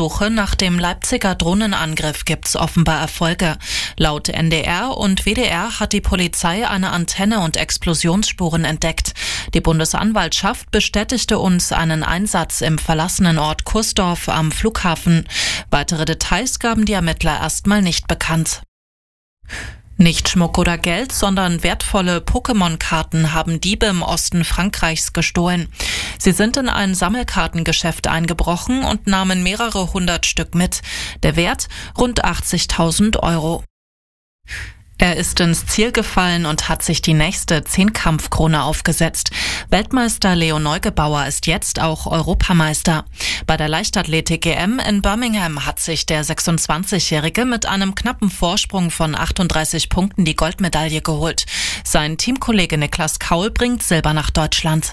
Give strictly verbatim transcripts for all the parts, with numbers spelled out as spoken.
Suche nach dem Leipziger Drohnenangriff gibt's offenbar Erfolge. Laut N D R und W D R hat die Polizei eine Antenne und Explosionsspuren entdeckt. Die Bundesanwaltschaft bestätigte uns einen Einsatz im verlassenen Ort Kursdorf am Flughafen. Weitere Details gaben die Ermittler erstmal nicht bekannt. Nicht Schmuck oder Geld, sondern wertvolle Pokémon-Karten haben Diebe im Osten Frankreichs gestohlen. Sie sind in ein Sammelkartengeschäft eingebrochen und nahmen mehrere hundert Stück mit. Der Wert rund achtzigtausend Euro. Er ist ins Ziel gefallen und hat sich die nächste Zehnkampfkrone aufgesetzt. Weltmeister Leo Neugebauer ist jetzt auch Europameister. Bei der Leichtathletik-E M in Birmingham hat sich der sechsundzwanzigjährige mit einem knappen Vorsprung von achtunddreißig Punkten die Goldmedaille geholt. Sein Teamkollege Niklas Kaul bringt Silber nach Deutschland.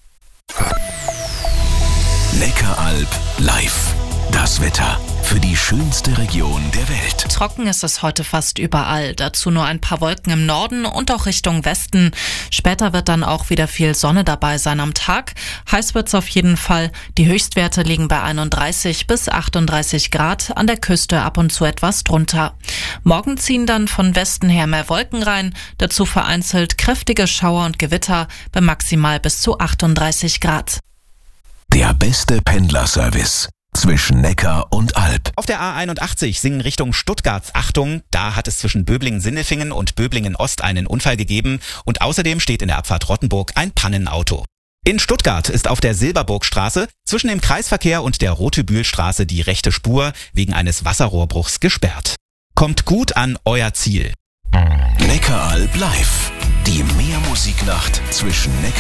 Neckaralb live. Das Wetter für die schönste Region der Welt. Trocken ist es heute fast überall. Dazu nur ein paar Wolken im Norden und auch Richtung Westen. Später wird dann auch wieder viel Sonne dabei sein am Tag. Heiß wird's auf jeden Fall. Die Höchstwerte liegen bei einunddreißig bis achtunddreißig Grad, an der Küste ab und zu etwas drunter. Morgen ziehen dann von Westen her mehr Wolken rein. Dazu vereinzelt kräftige Schauer und Gewitter bei maximal bis zu achtunddreißig Grad. Der beste Pendlerservice zwischen Neckar und Alb. Auf der A einundachtzig Singen Richtung Stuttgart. Achtung, da hat es zwischen Böblingen-Sindelfingen und Böblingen-Ost einen Unfall gegeben und außerdem steht in der Abfahrt Rottenburg ein Pannenauto. In Stuttgart ist auf der Silberburgstraße zwischen dem Kreisverkehr und der Rotebühlstraße die rechte Spur wegen eines Wasserrohrbruchs gesperrt. Kommt gut an euer Ziel. Neckaralb live. Die Meermusiknacht zwischen Neckar